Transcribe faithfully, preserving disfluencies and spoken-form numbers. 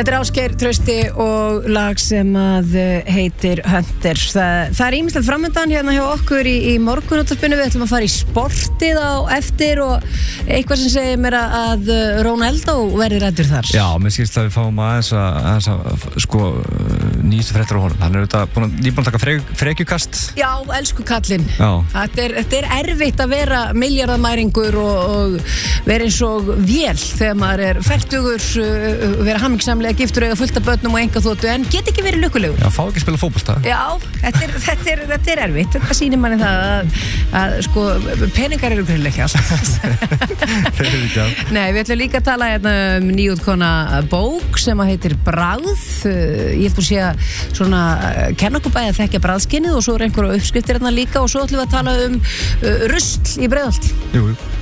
Þetta er Ásgeir Trausti og lag sem að heitir Hunter. Það, það er ýmislegt framöndan hérna hjá okkur í, í morgunútvarpinu. Við ætlum að fara í sportið á eftir og eitthvað sem segir mér að Ronaldo verði ræddur þar. Já, mér skilst að við fáum aðeins að, aðeins að sko, nýjustu fréttir á honum. Hann er auðvitað nýbúin að taka frek, frekjukast. Já, elsku kallinn. Þetta er, þetta er erfitt að vera milljarðamæringur og, og vera eins og vél þegar maður er fertugur, vera hammingsamlega giftur eða fullt af börnum og enga þóttu en get ekki verið lukkulegur. Já, fá ekki að spila fótbolta. Já, þetta er, þetta er, þetta er erfitt. Þetta sýnir manni það að, að sko, peningar eru grunlega ekki allt. Nei, við ætlum líka að tala hérna um nýútkona bók sem að heitir Bragð. Ég held að sé að svona kenna okkur bæði að þekkja bragðskinnið og svo er einhverja uppskriftir hérna líka og svo ætlum við að tala um uh, rusl í Breiðholti. Jú, jú.